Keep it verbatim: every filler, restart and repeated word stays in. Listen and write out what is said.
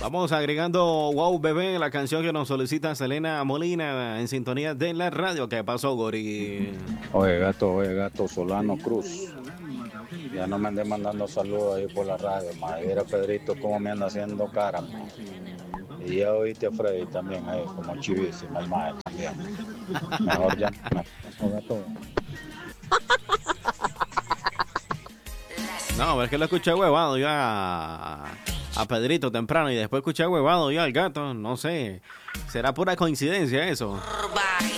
Vamos agregando Wow Bebé, la canción que nos solicita Selena Molina en sintonía de la radio. ¿Qué pasó, Gori? Oye, gato, oye, gato, Solano Cruz. Ya no me andé mandando saludos ahí por la radio, ma. Mira, Pedrito, cómo me anda haciendo cara, ma. Y ya oíste a Freddy también ahí, como chivísimo, el mae también. Mejor ya, mejor gato. No, es que lo escuché huevado yo a, a Pedrito temprano y después escuché huevado yo al gato. No sé, será pura coincidencia eso.